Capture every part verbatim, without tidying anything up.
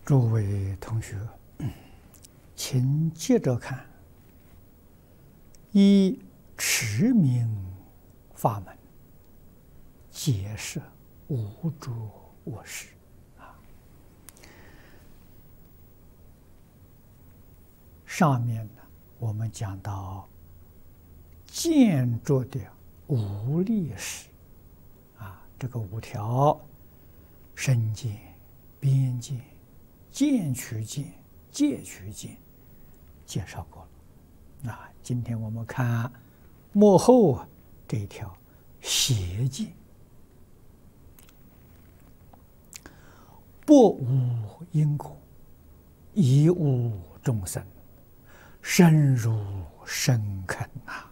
诸位同学，请接着看依持名法门，解释无诸我识啊。上面呢，我们讲到见着的无力识啊，这个五条身见、边见、见取见、戒取见介绍过了。啊，今天我们看末后啊这一条邪见，不无因果，亦无众生，深入深坑啊！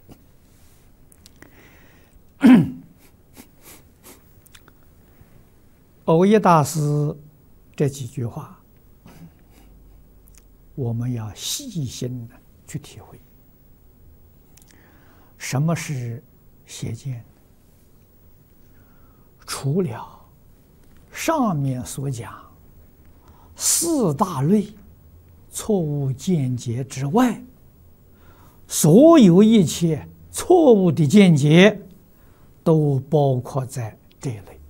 蕅益大师这几句话，我们要细心的去体会，什么是邪见？除了上面所讲四大类错误见解之外，所有一切错误的见解都包括在这一类。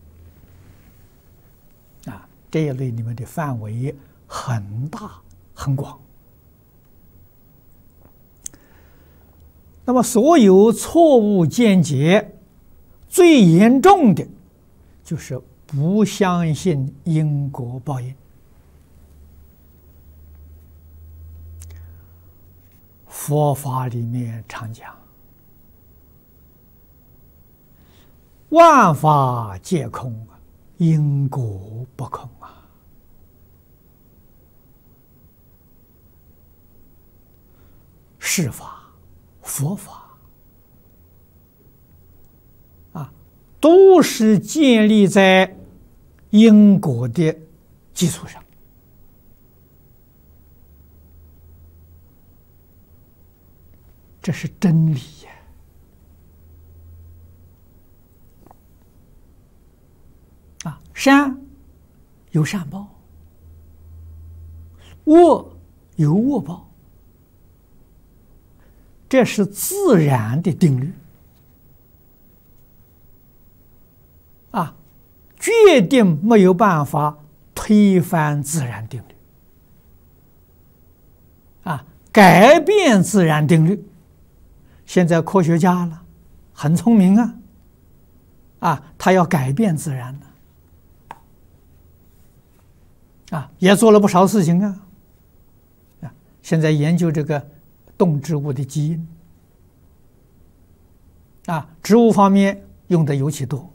啊，这一类里面的范围很大很广。那么，所有错误见解最严重的，就是不相信因果报应。佛法里面常讲，万法皆空，因果不空啊。世法、佛法啊，都是建立在因果的基础上。这是真理呀！啊，善有善报，恶有恶报，这是自然的定律啊，决定没有办法推翻自然定律啊，改变自然定律。现在科学家了，很聪明啊，啊，他要改变自然呢，啊，也做了不少事情啊，啊，现在研究这个动植物的基因，啊，植物方面用的尤其多，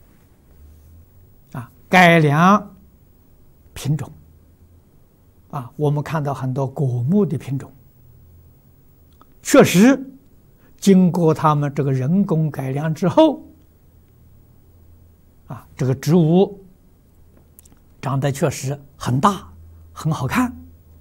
啊，改良品种，啊，我们看到很多果木的品种，确实。经过他们这个人工改良之后，啊，这个植物长得确实很大，很好看，